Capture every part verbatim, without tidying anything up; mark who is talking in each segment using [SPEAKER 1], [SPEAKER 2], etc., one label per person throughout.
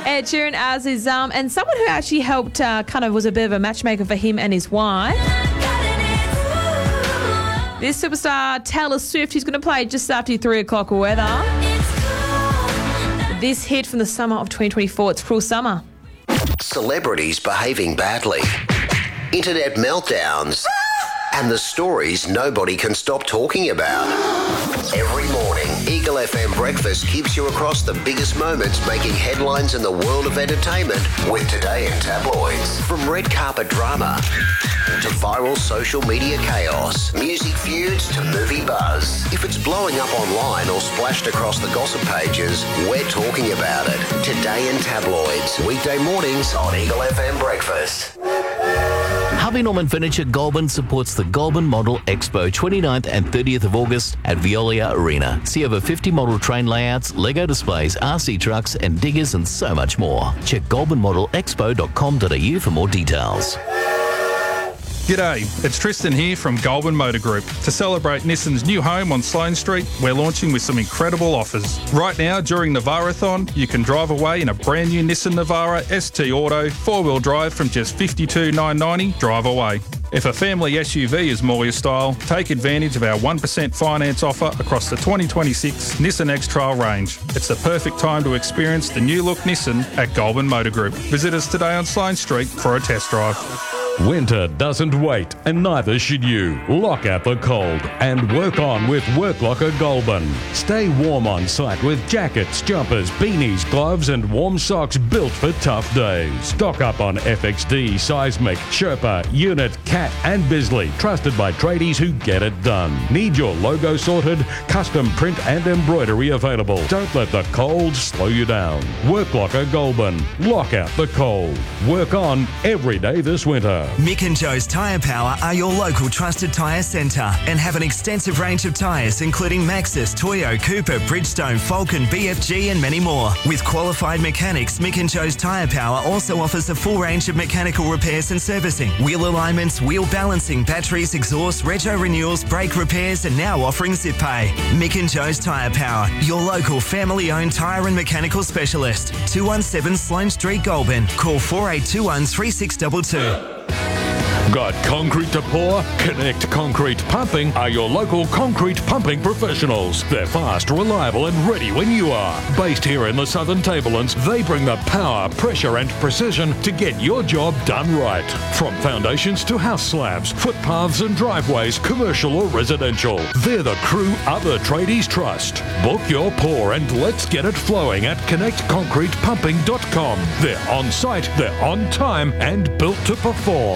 [SPEAKER 1] Ed Sheeran as his um, and someone who actually helped, uh, kind of was a bit of a matchmaker for him and his wife. This superstar Taylor Swift, who's going to play just after three o'clock weather. This hit from the summer of twenty twenty-four. It's Cruel Summer.
[SPEAKER 2] Celebrities behaving badly, internet meltdowns, and the stories nobody can stop talking about. Every morning, Eagle F M Breakfast keeps you across the biggest moments making headlines in the world of entertainment with Today in Tabloids. From red carpet drama to viral social media chaos, music feuds to movie buzz. If it's blowing up online or splashed across the gossip pages, we're talking about it. Today in Tabloids, weekday mornings on Eagle F M Breakfast.
[SPEAKER 3] Harvey Norman Furniture Goulburn supports the Goulburn Model Expo twenty-ninth and thirtieth of August at Veolia Arena. See over fifty model train layouts, Lego displays, R C trucks and diggers and so much more. Check goulburn model expo dot com dot a u for more details.
[SPEAKER 4] G'day, it's Tristan here from Goulburn Motor Group. To celebrate Nissan's new home on Sloane Street, we're launching with some incredible offers. Right now, during Navara-thon, you can drive away in a brand new Nissan Navara S T Auto four-wheel drive from just fifty-two thousand nine hundred ninety dollars drive away. If a family S U V is more your style, take advantage of our one percent finance offer across the twenty twenty-six Nissan X-Trail range. It's the perfect time to experience the new look Nissan at Goulburn Motor Group. Visit us today on Sloane Street for a test drive.
[SPEAKER 5] Winter doesn't wait, and neither should you. Lock out the cold and work on with Work Locker Goulburn. Stay warm on site with jackets, jumpers, beanies, gloves and warm socks built for tough days. Stock up on F X D, Seismic, Sherpa, Unit, Cat and Bisley, trusted by tradies who get it done. Need your logo sorted? Custom print and embroidery available. Don't let the cold slow you down. Work Locker Goulburn. Lock out the cold. Work on every day this winter.
[SPEAKER 6] Mick and Joe's Tyre Power are your local trusted tyre centre and have an extensive range of tyres including Maxxis, Toyo, Cooper, Bridgestone, Falcon, B F G and many more. With qualified mechanics, Mick and Joe's Tyre Power also offers a full range of mechanical repairs and servicing, wheel alignments, wheel balancing, batteries, exhaust, retro renewals, brake repairs and now offering zip pay. Mick and Joe's Tyre Power, your local family-owned tyre and mechanical specialist. two one seven Sloane Street, Goulburn. Call four eight two one, three six two two.
[SPEAKER 5] Got concrete to pour? Connect Concrete Pumping are your local concrete pumping professionals. They're fast, reliable and ready when you are. Based here in the Southern Tablelands, they bring the power, pressure and precision to get your job done right. From foundations to house slabs, footpaths and driveways, commercial or residential. They're the crew other tradies trust. Book your pour and let's get it flowing at connect concrete pumping dot com. They're on site, they're on time and built to perform.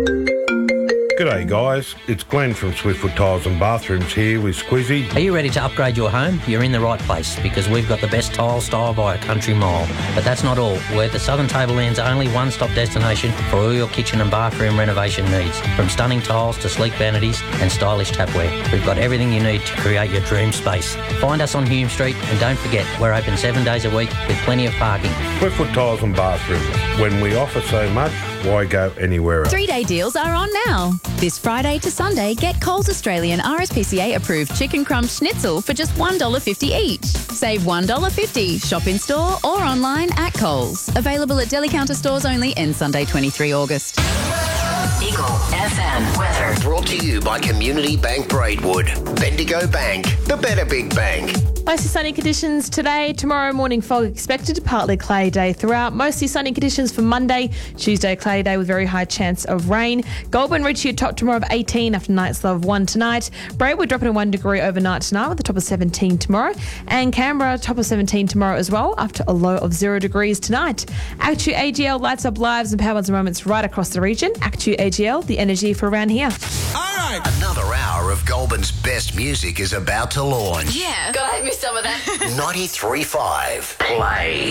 [SPEAKER 7] G'day guys, it's Glenn from Swiftwood Tiles and Bathrooms here with Squizzy.
[SPEAKER 8] Are you ready to upgrade your home? You're in the right place because we've got the best tile style by a country mile. But that's not all. We're the Southern Tablelands' only one-stop destination for all your kitchen and bathroom renovation needs. From stunning tiles to sleek vanities and stylish tapware, we've got everything you need to create your dream space. Find us on Hume Street and don't forget, we're open seven days a week with plenty of parking.
[SPEAKER 7] Swiftwood Tiles and Bathrooms. When we offer so much, why go anywhere else?
[SPEAKER 9] Three-day deals are on now. This Friday to Sunday, get Coles Australian R S P C A approved chicken crumb schnitzel for just one dollar fifty each. Save one dollar fifty. Shop in store or online at Coles. Available at deli counter stores only end Sunday, the twenty-third of August.
[SPEAKER 2] Eagle F M weather. Brought to you by Community Bank Braidwood. Bendigo Bank, the better big bank.
[SPEAKER 1] Mostly sunny conditions today. Tomorrow morning fog expected. Partly cloudy day throughout. Mostly sunny conditions for Monday. Tuesday cloudy day with very high chance of rain. Goulburn reaching a top tomorrow of eighteen after night's low of one tonight. Braidwood dropping a one degree overnight tonight with a top of seventeen tomorrow. And Canberra top of seventeen tomorrow as well after a low of zero degrees tonight. Actu A G L lights up lives and power and moments right across the region. Actu A G L, the energy for around here.
[SPEAKER 2] All right. Another hour of Goulburn's best music is about to launch.
[SPEAKER 9] Yeah. God, I missed some of that.
[SPEAKER 2] ninety-three point five Play.